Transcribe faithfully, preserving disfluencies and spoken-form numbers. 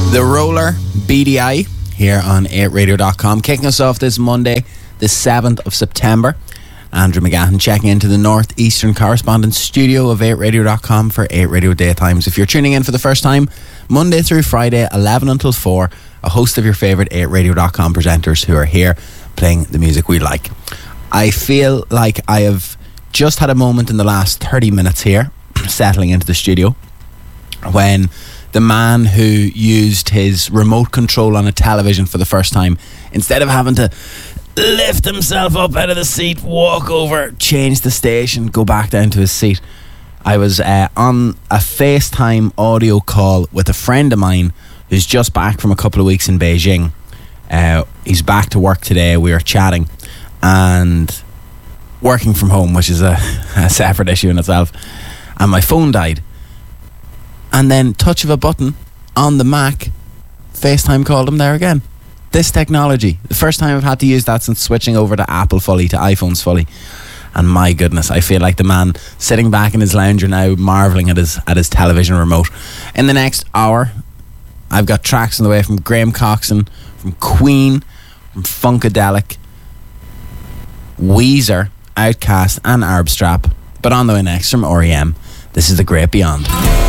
The Roller, B D I, here on eight radio dot com. Kicking us off this Monday, the seventh of September. Andrew McGahan checking into the Northeastern Correspondence Studio of eight radio dot com for eight Radio Daytimes. If you're tuning in for the first time, Monday through Friday, eleven until four, a host of your favourite eight radio dot com presenters who are here playing the music we like. I feel like I have just had a moment in the last thirty minutes here, settling into the studio, when the man who used his remote control on a television for the first time, instead of having to lift himself up out of the seat, walk over, change the station, go back down to his seat, I was uh, on a FaceTime audio call with a friend of mine who's just back from a couple of weeks in Beijing. Uh, he's back to work today. We were chatting and working from home, which is a, a separate issue in itself, and my phone died. And then, touch of a button on the Mac, FaceTime called him there again. This technology, the first time I've had to use that since switching over to Apple fully, to iPhones fully. And my goodness, I feel like the man sitting back in his lounger now, marvelling at his at his television remote. In the next hour, I've got tracks on the way from Graham Coxon, from Queen, from Funkadelic, Weezer, Outkast and Arbstrap. But on the way next, from R E M, this is The Great Beyond.